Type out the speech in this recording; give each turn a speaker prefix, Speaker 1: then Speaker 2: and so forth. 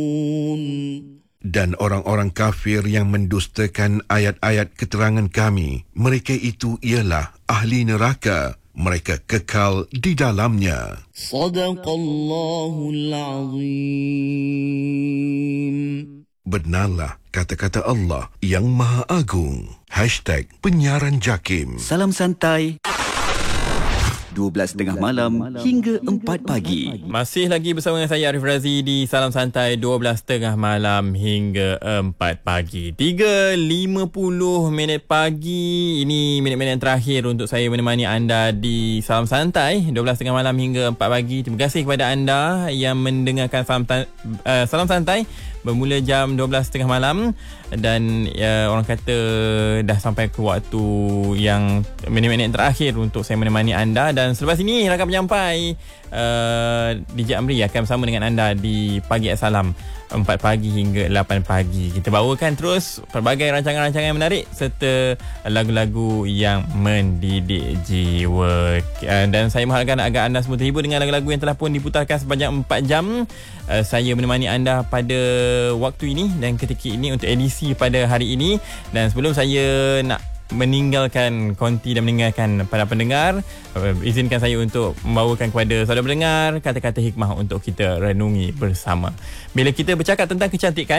Speaker 1: Dan orang-orang kafir yang mendustakan ayat-ayat keterangan kami, mereka itu ialah ahli neraka. Mereka kekal di dalamnya.
Speaker 2: Sadaqallahul Azim.
Speaker 1: Benarlah kata-kata Allah yang Maha Agung. #penyiaran JAKIM.
Speaker 3: Salam santai. 12.30 malam hingga 4 pagi.
Speaker 4: Masih lagi bersama dengan saya Arif Razi di Salam Santai 12.30 malam hingga 4 pagi. 3.50 minit pagi. Ini minit-minit terakhir untuk saya menemani anda di Salam Santai 12.30 malam hingga 4 pagi. Terima kasih kepada anda yang mendengarkan Salam Santai bermula jam 12.30 malam. Dan orang kata dah sampai ke waktu yang minit-minit terakhir untuk saya menemani anda. Dan selepas ini rakan penyampai DJ Amri akan bersama dengan anda di Pagi Salam 4 pagi hingga 8 pagi. Kita bawakan terus pelbagai rancangan-rancangan yang menarik serta lagu-lagu yang mendidik jiwa. Dan saya mengharapkan agar anda semua terhibur dengan lagu-lagu yang telah pun diputarkan sepanjang 4 jam. Saya menemani anda pada waktu ini dan ketika ini untuk edisi pada hari ini. Dan sebelum saya nak meninggalkan konti dan meninggalkan para pendengar, izinkan saya untuk membawakan kepada saudara pendengar kata-kata hikmah untuk kita renungi bersama. Bila kita bercakap tentang kecantikan,